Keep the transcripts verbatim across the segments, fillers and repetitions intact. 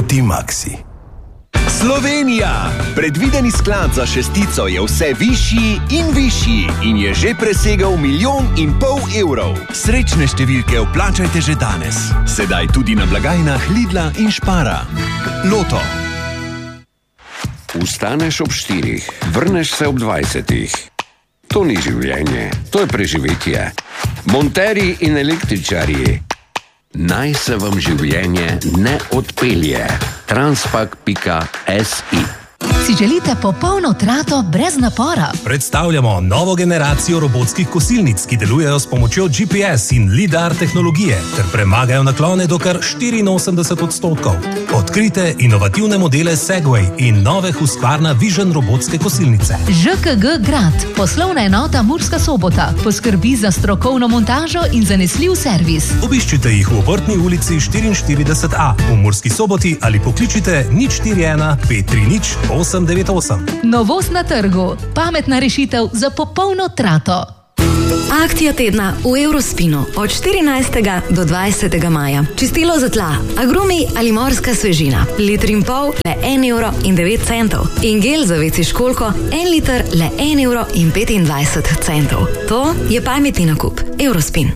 Multimaxi. Slovenija! Predvideni sklad za šestico je vse višji in višji in je že presegel milijon in pol evrov. Srečne številke vplačajte že danes. Sedaj tudi na blagajnah Lidla in Spara. Loto. Vstaneš ob štirih, vrneš se ob dvajsetih. To ni življenje, to je preživetje. Monterji in električarji. Naj se vam življenje ne odpelje. Transpak pika es i. Si želite popolno trato brez napora? Predstavljamo novo generacijo robotskih kosilnic, ki delujejo s pomočjo G P S in lidar tehnologije ter premagajo naklone do kar štiriinosemdeset odstotkov. Odkrite inovativne modele Segway in nove Husqvarna Vision robotske kosilnice. Ž K G Grad, poslovna enota Murska Sobota, poskrbi za strokovno montažo in zanesljiv servis. Obiščite jih v Obrtni ulici štiriinštirideset A v Murski Soboti ali pokličite nič štiri ena pet tri nič osem devet osem. Novost na trgu. Pametna rešitev za popolno trato. Akcija tedna v Eurospinu od štirinajstega do dvajsetega maja. Čistilo za tla, agrumi ali morska svežina. Litr in pol, le en evro in devet centov. In gel za veci školjko, en liter, le en evro in petindvajset centov. To je pametni nakup. Eurospin.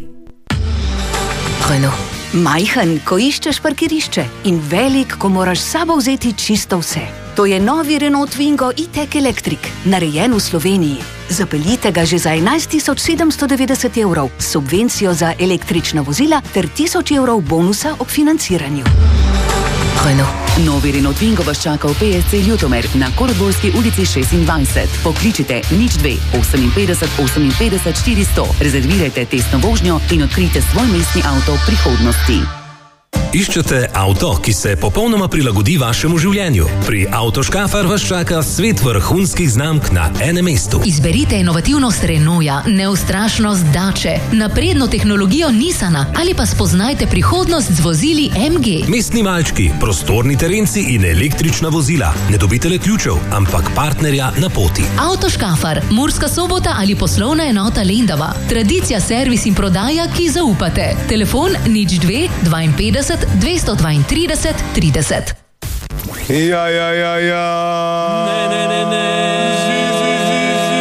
Renault. Majhen, ko iščeš parkirišče in velik, ko moraš s sabo vzeti čisto vse. To je novi Renault Twingo e-tech Electric, narejen v Sloveniji. Zapeljite ga že za enajst tisoč sedemsto devetdeset evrov, subvencijo za električna vozila ter tisoč evrov bonusa ob financiranju. Renault. Novi Renault Twingo vas čaka v P S C Ljutomer na Koroborski ulici šestindvajset. Pokličite nič dve oseminpetdeset oseminpetdeset štiristo. Rezervirajte testno vožnjo in odkrijte svoj mestni avto prihodnosti. Iščete avto, ki se popolnoma prilagodi vašemu življenju? Pri Avtoškafar vas čaka svet vrhunskih znamk na enem mestu. Izberite inovativnost Renaulta, neustrašnost Dače, napredno tehnologijo Nissana ali pa spoznajte prihodnost z vozili M G. Mestni malčki, prostorni terenci in električna vozila. Ne dobite le ključev, ampak partnerja na poti. Avtoškafar, Murska Sobota ali poslovna enota Lendava. Tradicija, servis in prodaja, ki zaupate. Telefon nič dve dvainpetdeset dvesto dvaintrideset trideset. Ja, ja, ja, ja. Ne, ne, ne, ne. Zi, zi, zi, zi.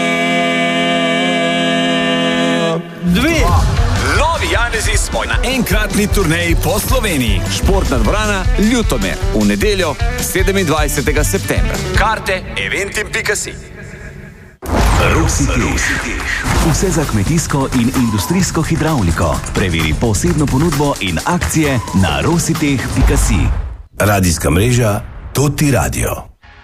Dve. Novi Janezi smo na enkratni turneji po Sloveniji. Športna dvorana Ljutomer v nedeljo sedemindvajsetega septembra. Karte eventim pika si. Rositeh. Vse za kmetijsko in industrijsko hidravliko. Preveri posebno ponudbo in akcije na rositeh pika si. Radijska mreža Toti Radio.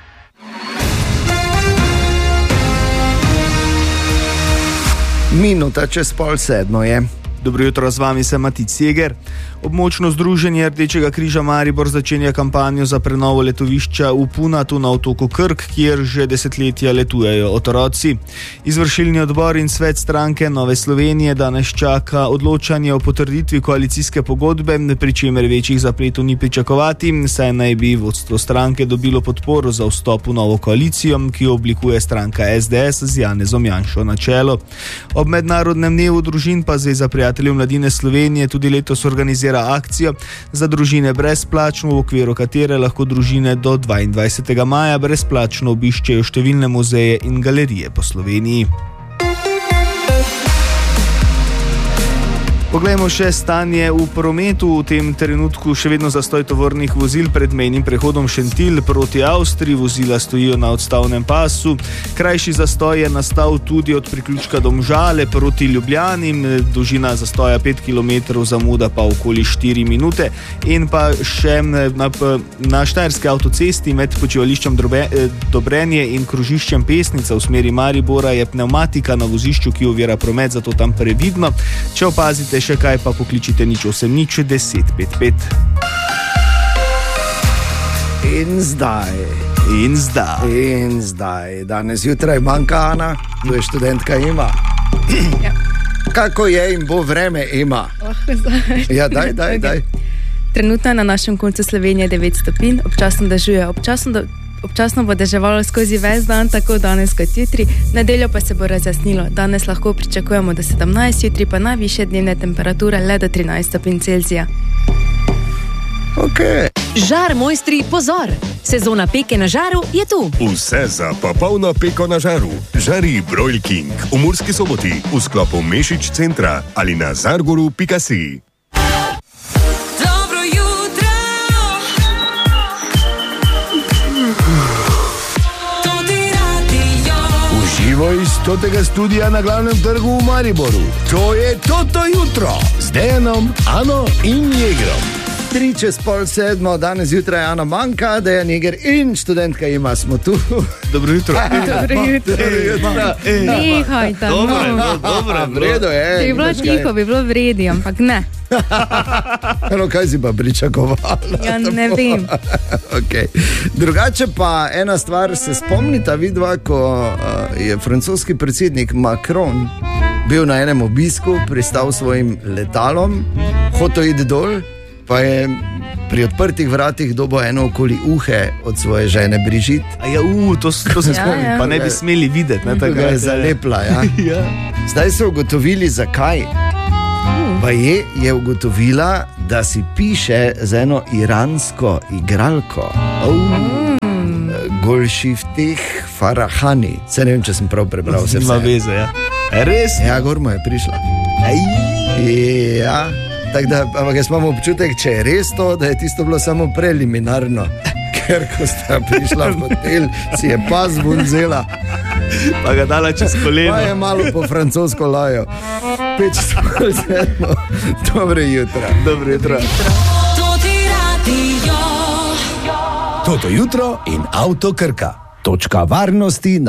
Minuta čez pol sedmo je. Dobro jutro, z vami sem Matic Jeger. Območno združenje Rdečega križa Maribor začenja kampanjo za prenovo letovišča v Punatu na otoku Krk, kjer že desetletja letujejo otroci. Izvršilni odbor in svet stranke Nove Slovenije danes čaka odločanje o potrditvi koalicijske pogodbe, pri čemer večjih zapletov ni pričakovati, saj naj bi vodstvo stranke dobilo podporo za vstop v novo koalicijo, ki jo oblikuje stranka S D S z Janezom Janšo na čelo. Ob mednarodnem dnevu družin pa Zveza prijateljev mladine Slovenije tudi letos organizira akcijo za družine brezplačno, v okviru katere lahko družine do dvaindvajsetega maja brezplačno obiščejo številne muzeje in galerije po Sloveniji. Poglejmo še stanje v prometu. V tem trenutku še vedno zastoj tovornih vozil pred mejnim prehodom Šentilj proti Avstriji. Vozila stojijo na odstavnem pasu. Krajši zastoj je nastal tudi od priključka Domžale proti Ljubljani. Dolžina zastoja pet kilometrov, zamuda pa okoli štiri minute. In pa še na, na Štajerski avtocesti med počivališčem Dobrenje in krožiščem Pesnica v smeri Maribora je pnevmatika na vozišču, ki ovira promet, zato tam previdno. Če opazite še kaj, pa pokličite nič osem nič deset pet pet. In zdaj. In zdaj. In zdaj. Danes jutraj manjka Ana, tu je študentka Ima. Ja. Kako je in bo vreme, Ima? Oh, zdaj. Ja, daj, daj, daj. Trenutno je na našem koncu Slovenije devet stopinj, občasno dežuje, občasno do... Občasno bo deževalo skozi ves dan, tako danes kot jutri, nedeljo pa se bo razjasnilo. Danes lahko pričakujemo do sedemnajst, jutri pa najvišje dnevne temperature le do trinajst stopinj Celzija. Okay. Žar mojstri, pozor! Sezona peke na žaru je tu. Vse za popolno peko na žaru. Žari Broil King v Murski Soboti v sklopu Mešič centra ali na zargoru pika si. Dobro jutro. Toti radio. Uživo iz totega studia na glavnem trgu v Mariboru. To je Toto jutro z Dejanom, Ano in Jegrom. Tri čez pol sedmo, danes zjutraj Ana manjka, da je Niger in študentka ima, smo tu. Dobro jutro. Dobro jutro. Nehaj tam. Dobro, dobro, vredo je. Če bi bilo tiho, bi bilo vredi, ampak ne. No, kaj si pa pričakovala? Ja, ne vem. Okay. Drugače pa ena stvar, se spomnita vidva, ko uh, je francoski predsednik Macron bil na enem obisku, pristal svojim letalom, hotel iti dol, pa je pri odprtih vratih dobil eno okoli uhe od svoje žene Brižit. A ja, uh, to, to se spomnim, ja, ja. Pa ne bi smeli videti. Ne, tako je zalepla, ja. Ja. Zdaj so ugotovili, zakaj. Pa je, je ugotovila, da si piše z eno iransko igralko. Oh. Golšifteh Farahani. Se ne vem, če sem prav prebral. Zima veze, ja. Res? Ja, gormo je prišla. Ej. Ja. Tak da, ampak jaz imam občutek, če je res to, da je tisto bilo samo preliminarno, ker ko sta prišla v hotel, si je pas vunzela. Pa ga dala čez koleno. Pa je malo po francosko lajo. Peč spol sedmo. Dobre jutra. Dobre jutra. Toti radio. Toto jutro in Avto Krka. Točka varnosti na